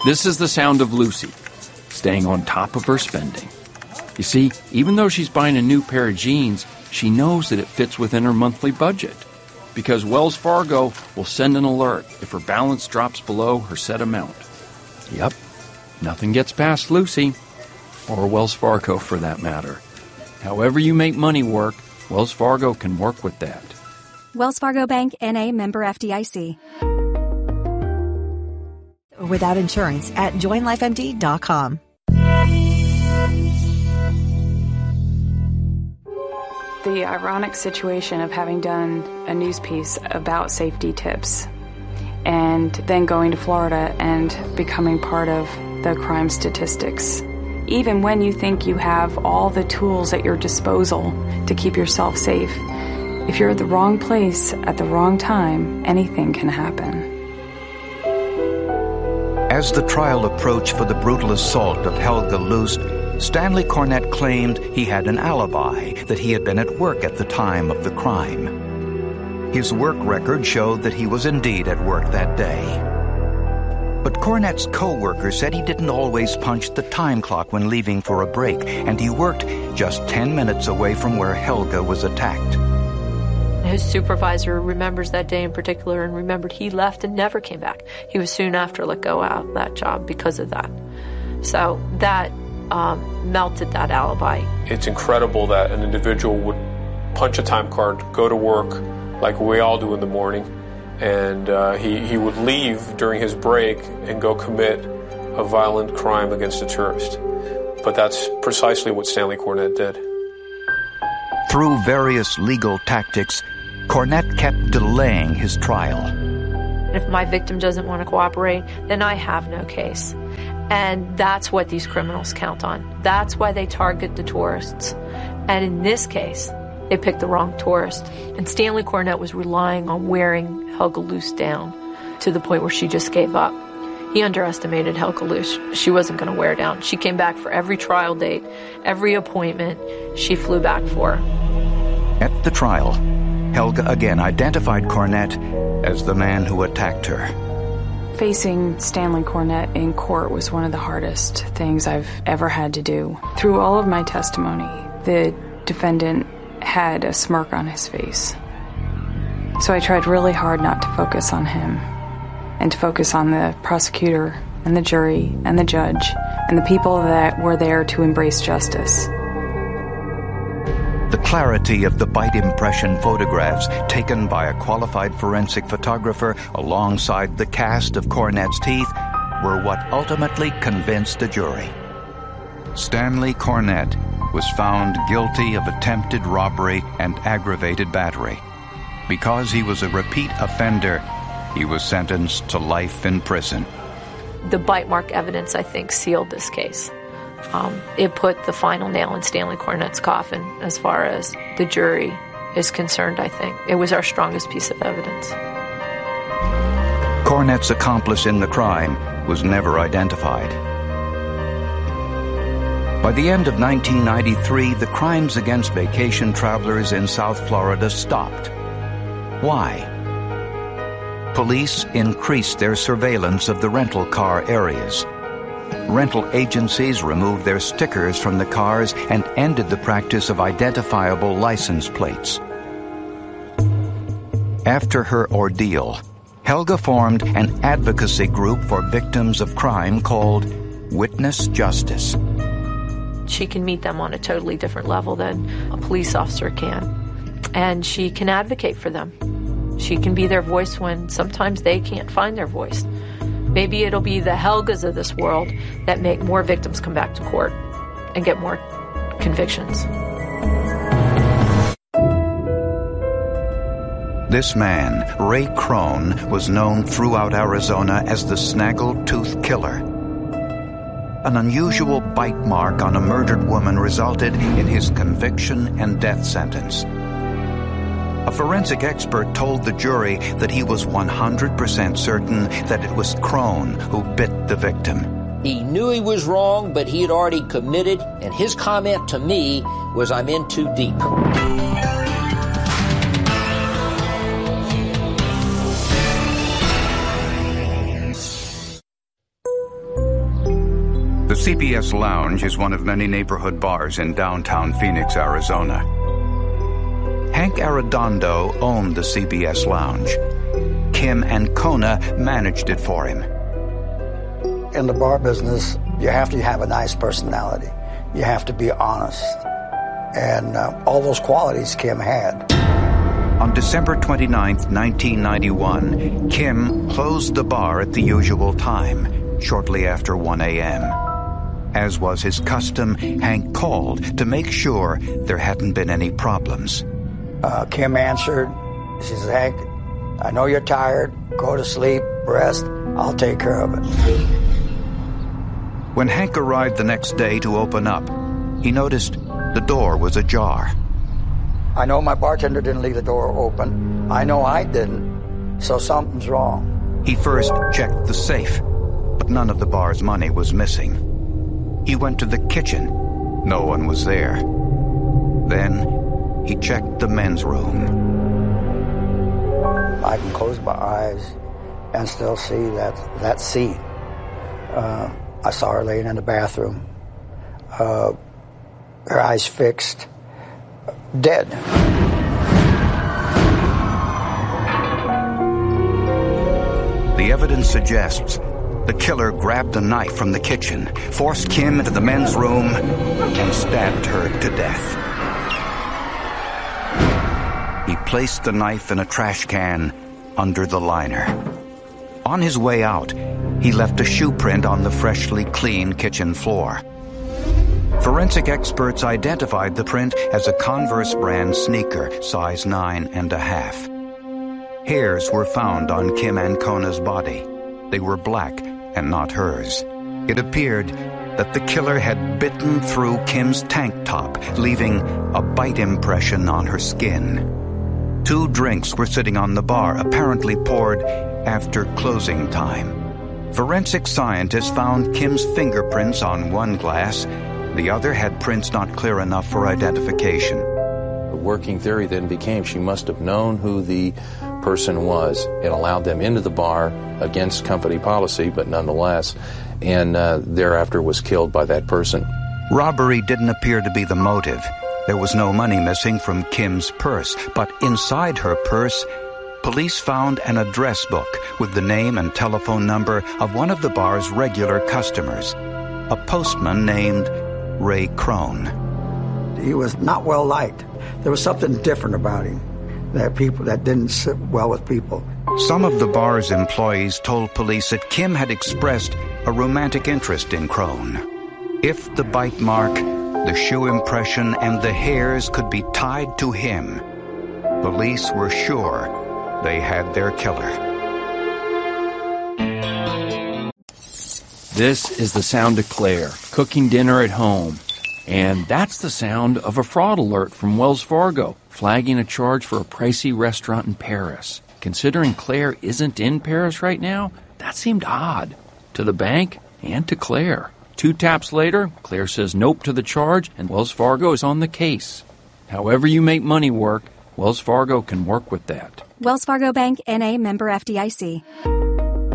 This is the sound of Lucy, staying on top of her spending. You see, even though she's buying a new pair of jeans, she knows that it fits within her monthly budget, because Wells Fargo will send an alert if her balance drops below her set amount. Yep, nothing gets past Lucy, or Wells Fargo for that matter. However you make money work, Wells Fargo can work with that. Wells Fargo Bank, N.A., member FDIC. Without insurance at joinlifemd.com. The ironic situation of having done a news piece about safety tips and then going to Florida and becoming part of the crime statistics. Even when you think you have all the tools at your disposal to keep yourself safe, if you're at the wrong place at the wrong time, anything can happen. As the trial approached for the brutal assault of Helga Lust, Stanley Cornett claimed he had an alibi, that he had been at work at the time of the crime. His work record showed that he was indeed at work that day. But Cornett's co-worker said he didn't always punch the time clock when leaving for a break, and he worked just 10 minutes away from where Helga was attacked. His supervisor remembers that day in particular and remembered he left and never came back. He was soon after let go out of that job because of that. So that melted that alibi. It's incredible that an individual would punch a time card, go to work like we all do in the morning, and he would leave during his break and go commit a violent crime against a tourist. But that's precisely what Stanley Cornett did. Through various legal tactics, Cornett kept delaying his trial. If my victim doesn't want to cooperate, then I have no case. And that's what these criminals count on. That's why they target the tourists. And in this case, they picked the wrong tourist. And Stanley Cornett was relying on wearing Helga Lust down to the point where she just gave up. He underestimated Helga Lust. She wasn't going to wear down. She came back for every trial date, every appointment she flew back for. At the trial, Helga again identified Cornett as the man who attacked her. Facing Stanley Cornett in court was one of the hardest things I've ever had to do. Through all of my testimony, the defendant had a smirk on his face. So I tried really hard not to focus on him and to focus on the prosecutor and the jury and the judge and the people that were there to embrace justice. The clarity of the bite impression photographs taken by a qualified forensic photographer alongside the cast of Cornett's teeth were what ultimately convinced the jury. Stanley Cornett was found guilty of attempted robbery and aggravated battery. Because he was a repeat offender, he was sentenced to life in prison. The bite mark evidence, I think, sealed this case. It put the final nail in Stanley Cornett's coffin as far as the jury is concerned, I think. It was our strongest piece of evidence. Cornett's accomplice in the crime was never identified. By the end of 1993, the crimes against vacation travelers in South Florida stopped. Why? Police increased their surveillance of the rental car areas. Rental agencies removed their stickers from the cars and ended the practice of identifiable license plates. After her ordeal, Helga formed an advocacy group for victims of crime called Witness Justice. She can meet them on a totally different level than a police officer can. And she can advocate for them. She can be their voice when sometimes they can't find their voice. Maybe it'll be the Helgas of this world that make more victims come back to court and get more convictions. This man, Ray Crone, was known throughout Arizona as the Snaggletooth Killer. An unusual bite mark on a murdered woman resulted in his conviction and death sentence. A forensic expert told the jury that he was 100% certain that it was Crone who bit the victim. He knew he was wrong, but he had already committed, and his comment to me was, "I'm in too deep." The CBS Lounge is one of many neighborhood bars in downtown Phoenix, Arizona. Hank Arredondo owned the CBS Lounge. Kim Ancona managed it for him. In the bar business, you have to have a nice personality. You have to be honest. And all those qualities Kim had. On December 29th, 1991, Kim closed the bar at the usual time, shortly after 1 a.m. As was his custom, Hank called to make sure there hadn't been any problems. Kim answered. She said, Hank, I know you're tired. Go to sleep, rest. I'll take care of it. When Hank arrived the next day to open up, he noticed the door was ajar. I know my bartender didn't leave the door open. I know I didn't. So something's wrong. He first checked the safe, but none of the bar's money was missing. He went to the kitchen. No one was there. Then he checked the men's room. I can close my eyes and still see that scene. I saw her laying in the bathroom, her eyes fixed, dead. The evidence suggests the killer grabbed a knife from the kitchen, forced Kim into the men's room, and stabbed her to death. He placed the knife in a trash can under the liner. On his way out, he left a shoe print on the freshly cleaned kitchen floor. Forensic experts identified the print as a Converse brand sneaker, size 9.5. Hairs were found on Kim Ancona's body. They were black and not hers. It appeared that the killer had bitten through Kim's tank top, leaving a bite impression on her skin. 2 drinks were sitting on the bar, apparently poured after closing time. Forensic scientists found Kim's fingerprints on one glass. The other had prints not clear enough for identification. The working theory then became she must have known who the person was. It allowed them into the bar against company policy, but nonetheless, and thereafter was killed by that person. Robbery didn't appear to be the motive. There was no money missing from Kim's purse, but inside her purse, police found an address book with the name and telephone number of one of the bar's regular customers, a postman named Ray Crone. He was not well liked. There was something different about him that didn't sit well with people. Some of the bar's employees told police that Kim had expressed a romantic interest in Crone. If the bite mark, the shoe impression, and the hairs could be tied to him, police were sure they had their killer. This is the sound of Claire, cooking dinner at home. And that's the sound of a fraud alert from Wells Fargo, flagging a charge for a pricey restaurant in Paris. Considering Claire isn't in Paris right now, that seemed odd. To the bank and to Claire. 2 taps later, Claire says nope to the charge, and Wells Fargo is on the case. However you make money work, Wells Fargo can work with that. Wells Fargo Bank, N.A., member FDIC.